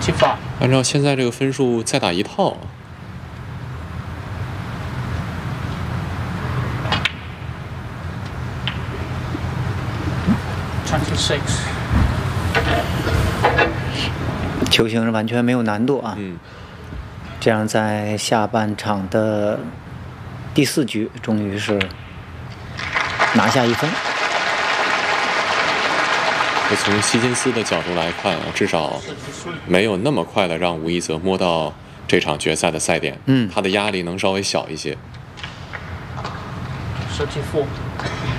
35. 按照现在这个分数再打一套。 26. 球形是完全没有难度啊。这样在下半场的第4局，终于是拿下1分。 从希金斯的角度来看啊，至少没有那么快的让吴一泽摸到这场决赛的赛点，他的压力能稍微小一些。 34.